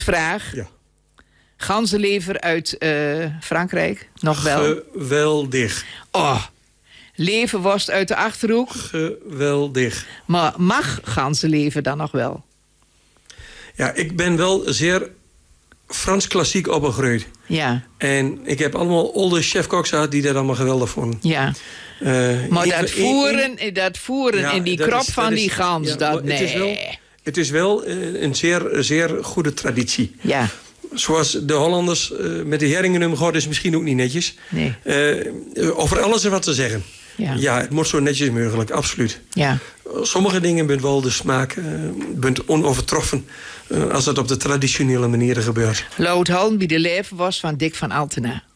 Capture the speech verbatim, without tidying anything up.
Vraag. Ja. Ganzenlever uit uh, Frankrijk. Nog wel. Geweldig. Oh. Leverworst uit de Achterhoek. Geweldig. Maar mag ganzenlever dan nog wel? Ja, ik ben wel zeer Frans klassiek opgegroeid. Ja. En ik heb allemaal oude chefkoks gehad die dat allemaal geweldig vonden. Ja. Uh, maar in, dat voeren, in, in, dat voeren ja, in die dat krop is, van dat die is, gans, ja, dat nee. Het is wel, het is wel een zeer, zeer goede traditie. Ja. Zoals de Hollanders uh, met de heringen omgaan is misschien ook niet netjes. Nee. Uh, over alles er wat te zeggen. Ja. ja, het moet zo netjes mogelijk, absoluut. Ja. Sommige dingen bent wel de smaak, uh, bent onovertroffen uh, als dat op de traditionele manieren gebeurt. Lout Halm bij de Leverworst van Dick van Altena.